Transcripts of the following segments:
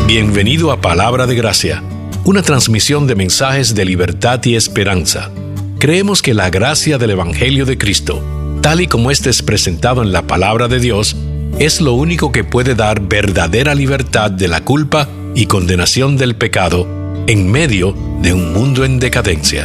Bienvenido a Palabra de Gracia, una transmisión de mensajes de libertad y esperanza. Creemos que la gracia del Evangelio de Cristo, tal y como este es presentado en la Palabra de Dios, es lo único que puede dar verdadera libertad de la culpa y condenación del pecado en medio de un mundo en decadencia.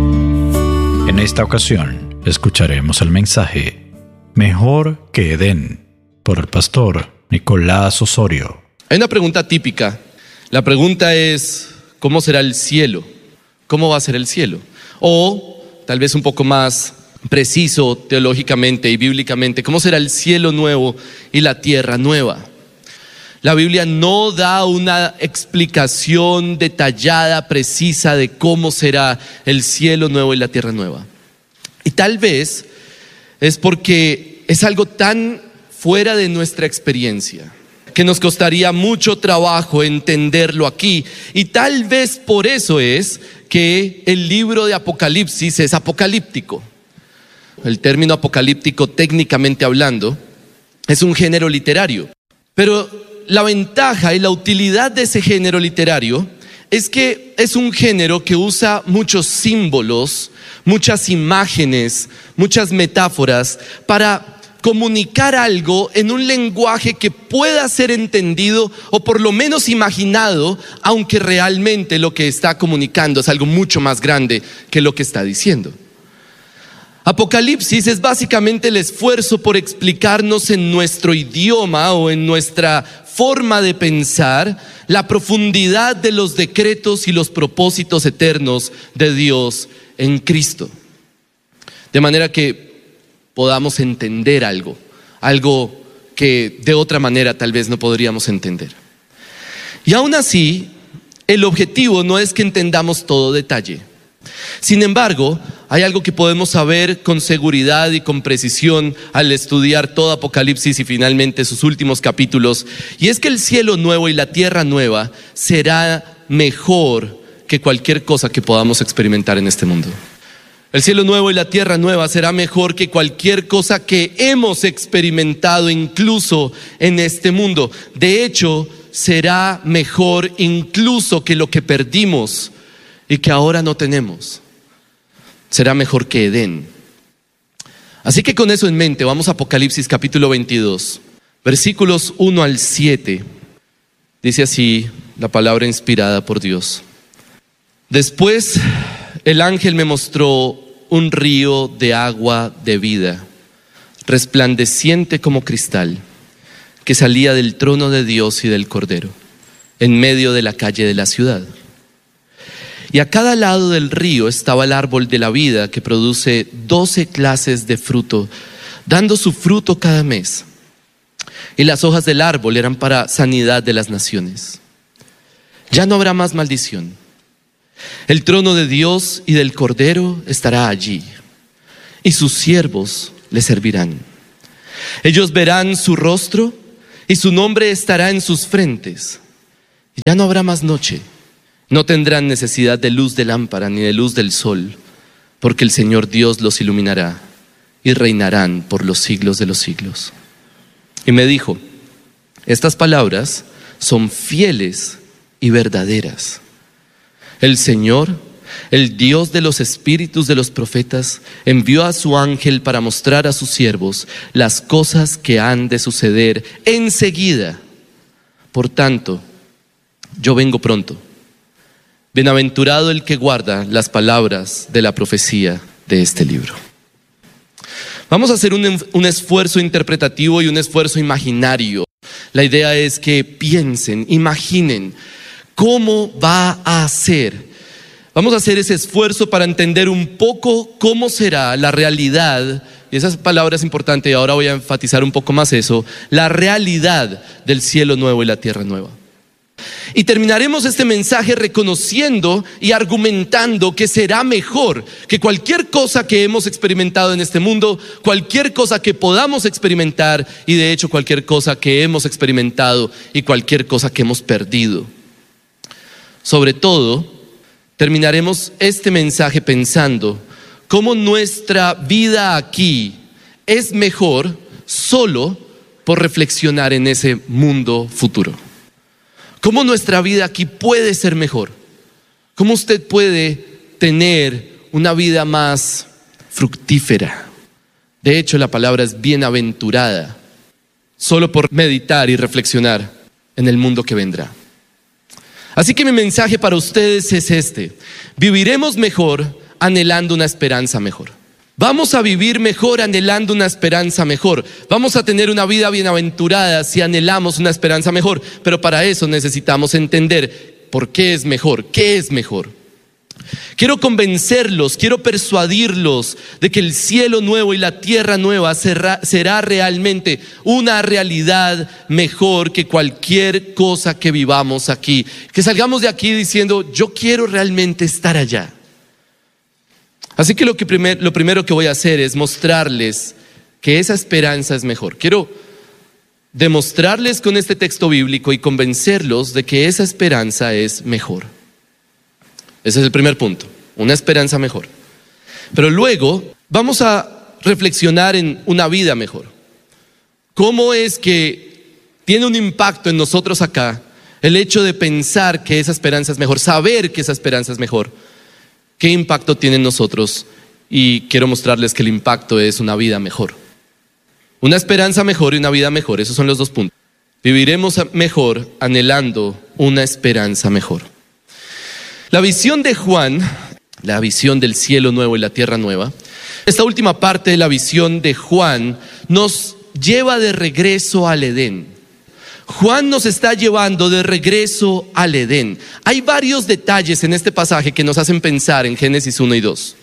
En esta ocasión, escucharemos el mensaje Mejor que Edén, por el pastor Nicolás Osorio. Hay una pregunta típica. La pregunta es, ¿cómo será el cielo? ¿Cómo va a ser el cielo? O, tal vez un poco más preciso teológicamente y bíblicamente, ¿cómo será el cielo nuevo y la tierra nueva? La Biblia no da una explicación detallada, precisa de cómo será el cielo nuevo y la tierra nueva. Y tal vez es porque es algo tan fuera de nuestra experiencia que nos costaría mucho trabajo entenderlo aquí. Y tal vez por eso es que el libro de Apocalipsis es apocalíptico. El término apocalíptico, técnicamente hablando, es un género literario. Pero la ventaja y la utilidad de ese género literario es que es un género que usa muchos símbolos, muchas imágenes, muchas metáforas para comunicar algo en un lenguaje que pueda ser entendido o por lo menos imaginado, aunque realmente lo que está comunicando es algo mucho más grande que lo que está diciendo. Apocalipsis es básicamente el esfuerzo por explicarnos en nuestro idioma o en nuestra forma de pensar la profundidad de los decretos y los propósitos eternos de Dios en Cristo. De manera que podamos entender algo que de otra manera tal vez no podríamos entender. Y aún así, el objetivo no es que entendamos todo detalle. Sin embargo, hay algo que podemos saber con seguridad y con precisión al estudiar todo Apocalipsis y finalmente sus últimos capítulos, y es que el cielo nuevo y la tierra nueva será mejor que cualquier cosa que podamos experimentar en este mundo. El cielo nuevo y la tierra nueva será mejor que cualquier cosa que hemos experimentado incluso en este mundo. De hecho, será mejor incluso que lo que perdimos y que ahora no tenemos. Será mejor que Edén. Así que con eso en mente, vamos a Apocalipsis capítulo 22, versículos 1 al 7. Dice así la palabra inspirada por Dios. Después el ángel me mostró un río de agua de vida, resplandeciente como cristal, que salía del trono de Dios y del Cordero, en medio de la calle de la ciudad. Y a cada lado del río estaba el árbol de la vida, que produce 12 clases de fruto, dando su fruto cada mes. Y las hojas del árbol eran para sanidad de las naciones. Ya no habrá más maldición. El trono de Dios y del Cordero estará allí, y sus siervos le servirán. Ellos verán su rostro, y su nombre estará en sus frentes. Y ya no habrá más noche. No tendrán necesidad de luz de lámpara ni de luz del sol, porque el Señor Dios los iluminará, y reinarán por los siglos de los siglos. Y me dijo: estas palabras son fieles y verdaderas. El Señor, el Dios de los espíritus de los profetas, envió a su ángel para mostrar a sus siervos las cosas que han de suceder enseguida. Por tanto, yo vengo pronto. Bienaventurado el que guarda las palabras de la profecía de este libro. Vamos a hacer un esfuerzo interpretativo y un esfuerzo imaginario. La idea es que piensen, imaginen cómo va a ser. Vamos a hacer ese esfuerzo para entender un poco cómo será la realidad, y esa palabra es importante y ahora voy a enfatizar un poco más eso, la realidad del cielo nuevo y la tierra nueva. Y terminaremos este mensaje reconociendo y argumentando que será mejor que cualquier cosa que hemos experimentado en este mundo, cualquier cosa que podamos experimentar y de hecho cualquier cosa que hemos experimentado y cualquier cosa que hemos perdido. Sobre todo, terminaremos este mensaje pensando cómo nuestra vida aquí es mejor solo por reflexionar en ese mundo futuro. cómo nuestra vida aquí puede ser mejor. Cómo usted puede tener una vida más fructífera. De hecho, la palabra es bienaventurada, solo por meditar y reflexionar en el mundo que vendrá. Así que mi mensaje para ustedes es este: viviremos mejor anhelando una esperanza mejor. Vamos a vivir mejor anhelando una esperanza mejor. Vamos a tener una vida bienaventurada si anhelamos una esperanza mejor. Pero para eso necesitamos entender por qué es mejor, qué es mejor. Quiero convencerlos, quiero persuadirlos de que el cielo nuevo y la tierra nueva será realmente una realidad mejor que cualquier cosa que vivamos aquí. Que salgamos de aquí diciendo, yo quiero realmente estar allá. Así que lo primero que voy a hacer es mostrarles que esa esperanza es mejor. Quiero demostrarles con este texto bíblico y convencerlos de que esa esperanza es mejor. Ese es el primer punto, una esperanza mejor. Pero luego vamos a reflexionar en una vida mejor. ¿Cómo es que tiene un impacto en nosotros acá el hecho de pensar que esa esperanza es mejor, saber que esa esperanza es mejor? ¿Qué impacto tiene en nosotros? Y quiero mostrarles que el impacto es una vida mejor. Una esperanza mejor y una vida mejor, esos son los dos puntos. Viviremos mejor anhelando una esperanza mejor. La visión de Juan, la visión del cielo nuevo y la tierra nueva, esta última parte de la visión de Juan nos lleva de regreso al Edén. Juan nos está llevando de regreso al Edén. Hay varios detalles en este pasaje que nos hacen pensar en Génesis 1 y 2.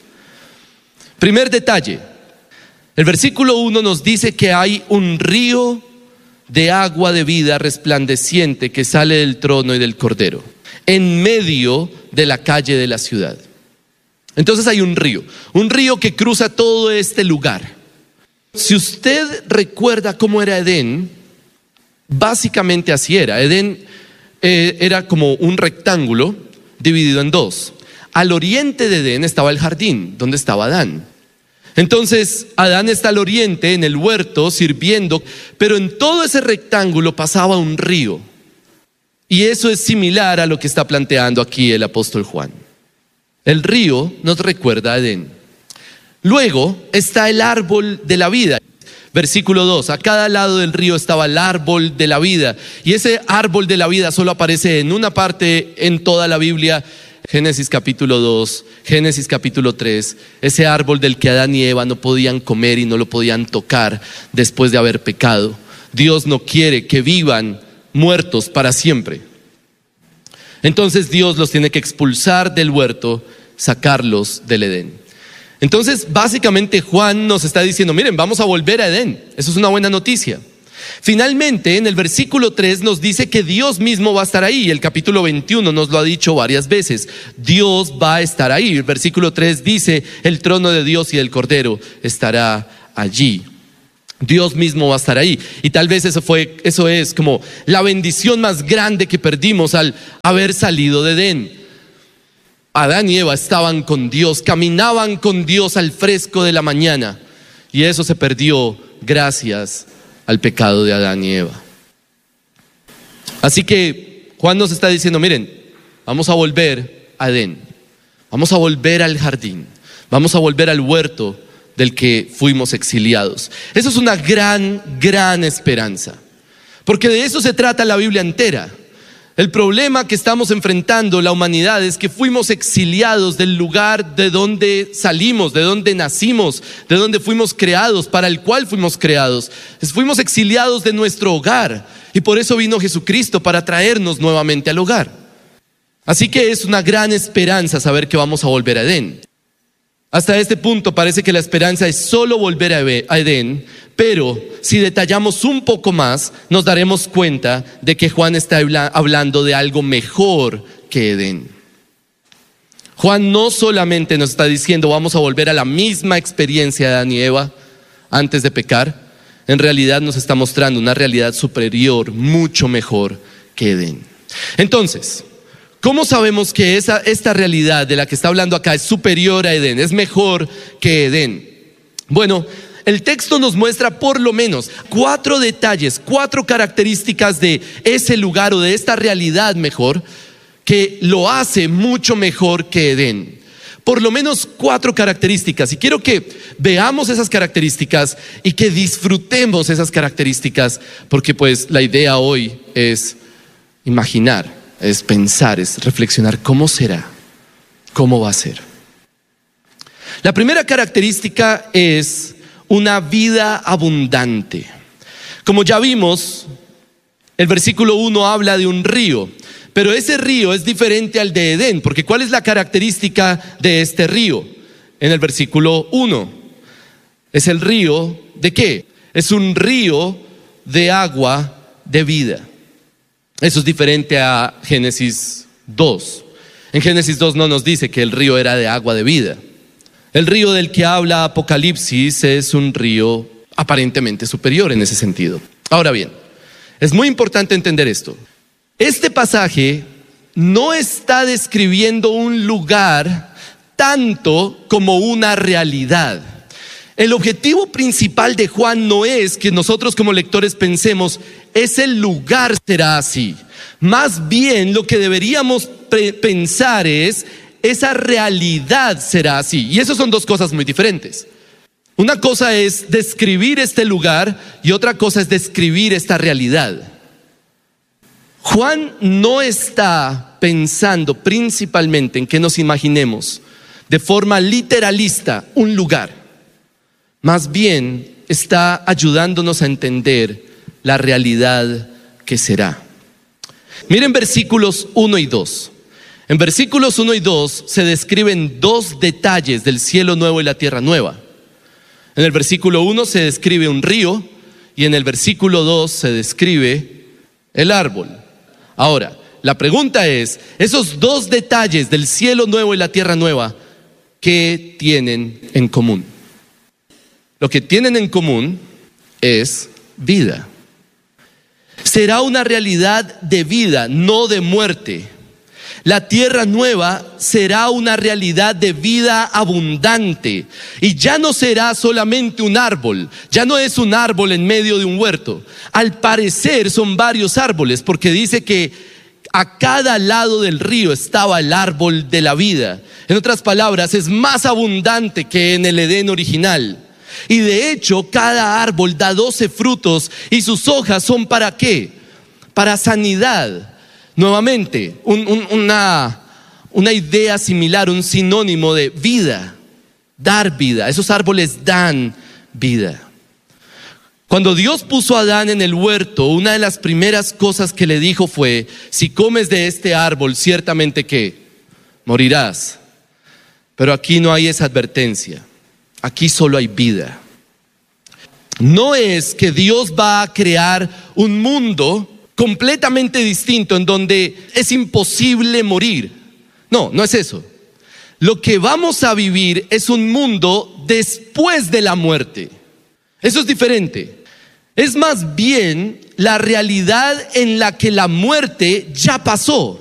Primer detalle, el versículo 1 nos dice que hay un río de agua de vida resplandeciente que sale del trono y del Cordero, en medio de la calle de la ciudad. Entonces hay un río que cruza todo este lugar. Si usted recuerda cómo era Edén, básicamente así era. Edén era como un rectángulo dividido en dos. Al oriente de Edén estaba el jardín, donde estaba Adán. Entonces Adán está al oriente, en el huerto, sirviendo, pero en todo ese rectángulo pasaba un río. Y eso es similar a lo que está planteando aquí el apóstol Juan. El río nos recuerda a Edén. Luego está el árbol de la vida. Versículo 2, a cada lado del río estaba el árbol de la vida. Y ese árbol de la vida solo aparece en una parte en toda la Biblia. Génesis capítulo 2, Génesis capítulo 3. Ese árbol del que Adán y Eva no podían comer y no lo podían tocar después de haber pecado. Dios no quiere que vivan muertos para siempre. Entonces Dios los tiene que expulsar del huerto, sacarlos del Edén. Entonces básicamente Juan nos está diciendo, miren, vamos a volver a Edén. Eso es una buena noticia. Finalmente en el versículo 3 nos dice que Dios mismo va a estar ahí. El capítulo 21 nos lo ha dicho varias veces. Dios va a estar ahí. El versículo 3 dice, el trono de Dios y del Cordero estará allí. Dios mismo va a estar ahí. Y tal vez eso es como la bendición más grande que perdimos al haber salido de Edén. Adán y Eva estaban con Dios, caminaban con Dios al fresco de la mañana. Y eso se perdió gracias al pecado de Adán y Eva. Así que Juan nos está diciendo, miren, vamos a volver a Edén. Vamos a volver al jardín. Vamos a volver al huerto del que fuimos exiliados. Eso es una gran esperanza, porque de eso se trata la Biblia entera. El problema que estamos enfrentando la humanidad es que fuimos exiliados del lugar de donde salimos, de donde nacimos, de donde fuimos creados, para el cual fuimos creados. Fuimos exiliados de nuestro hogar y por eso vino Jesucristo, para traernos nuevamente al hogar. Así que es una gran esperanza saber que vamos a volver a Edén. Hasta este punto parece que la esperanza es solo volver a Edén, pero si detallamos un poco más, nos daremos cuenta de que Juan está hablando de algo mejor que Edén. Juan no solamente nos está diciendo vamos a volver a la misma experiencia de Adán y Eva antes de pecar, en realidad nos está mostrando una realidad superior, mucho mejor que Edén. Entonces, ¿cómo sabemos que esta realidad de la que está hablando acá es superior a Edén, es mejor que Edén? Bueno, el texto nos muestra por lo menos 4 detalles, 4 características de ese lugar o de esta realidad mejor, que lo hace mucho mejor que Edén. Por lo menos 4 características, y quiero que veamos esas características y que disfrutemos esas características, porque pues la idea hoy es imaginar, es pensar, es reflexionar cómo será, cómo va a ser. La primera característica es una vida abundante. Como ya vimos, el versículo 1 habla de un río, pero ese río es diferente al de Edén, porque ¿cuál es la característica de este río? En el versículo 1, es el río ¿de qué? Es un río de agua de vida. Eso es diferente a Génesis 2. En Génesis 2 no nos dice que el río era de agua de vida. El río del que habla Apocalipsis es un río aparentemente superior en ese sentido. Ahora bien, es muy importante entender esto. Este pasaje no está describiendo un lugar tanto como una realidad. El objetivo principal de Juan no es que nosotros como lectores pensemos, ese lugar será así. Más bien lo que deberíamos pensar es, esa realidad será así. Y eso son 2 cosas muy diferentes. Una cosa es describir este lugar y otra cosa es describir esta realidad. Juan no está pensando principalmente en que nos imaginemos de forma literalista un lugar. Más bien está ayudándonos a entender la realidad que será. Miren versículos 1 y 2. En versículos 1 y 2 se describen 2 detalles del cielo nuevo y la tierra nueva. En el versículo 1 se describe un río y en el versículo 2 se describe el árbol. Ahora, la pregunta es, esos 2 detalles del cielo nuevo y la tierra nueva, ¿qué tienen en común? Lo que tienen en común es vida. Será una realidad de vida, no de muerte. La tierra nueva será una realidad de vida abundante y ya no será solamente un árbol, ya no es un árbol en medio de un huerto. Al parecer son varios árboles porque dice que a cada lado del río estaba el árbol de la vida. En otras palabras, es más abundante que en el Edén original. Y de hecho, cada árbol da 12 frutos y sus hojas son ¿para qué? Para sanidad. Nuevamente, una idea similar, un sinónimo de vida, dar vida. Esos árboles dan vida. Cuando Dios puso a Adán en el huerto, una de las primeras cosas que le dijo fue, si comes de este árbol, ciertamente ¿qué? Morirás. Pero aquí no hay esa advertencia, aquí solo hay vida. No es que Dios va a crear un mundo completamente distinto en donde es imposible morir. No, no es eso. Lo que vamos a vivir es un mundo después de la muerte. Eso es diferente. Es más bien la realidad en la que la muerte ya pasó.